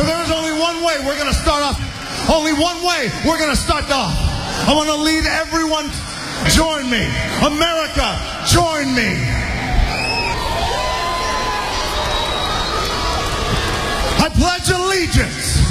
So there is only one way we're going to start off. Only one way we're going to start off. I want to lead everyone. Join me. America, join me. I pledge allegiance